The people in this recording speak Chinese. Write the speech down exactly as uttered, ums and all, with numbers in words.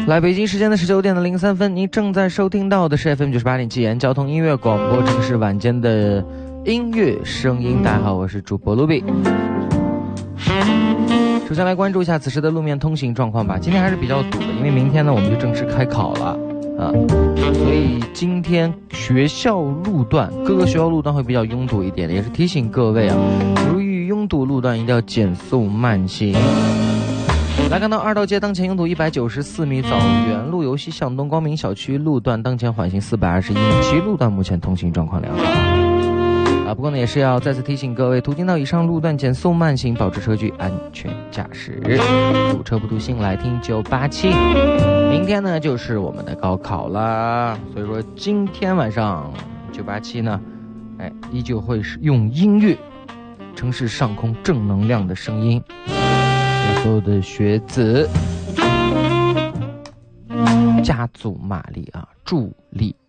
来，北京时间的十九点的零三分，您正在收听到的是 F M 九十八点七沿交通音乐广播，城市晚间的音乐声音。大家好，我是主播卢比。首先来关注一下此时的路面通行状况吧。今天还是比较堵的，因为明天呢我们就正式开考了啊，所以今天学校路段各个学校路段会比较拥堵一点，也是提醒各位啊，由于拥堵路段一定要减速慢行。来看到二道街当前拥堵一百九十四米，枣园路由西向东光明小区路段当前缓行四百二十一米，其路段目前通行状况良好。啊，不过呢，也是要再次提醒各位，途经到以上路段减速慢行，保持车距，安全驾驶。堵车不堵心，来听九八七。明天呢就是我们的高考啦，所以说今天晚上九八七呢，哎，依旧会是用音乐，城市上空正能量的声音。所有的学子加足马力啊，助力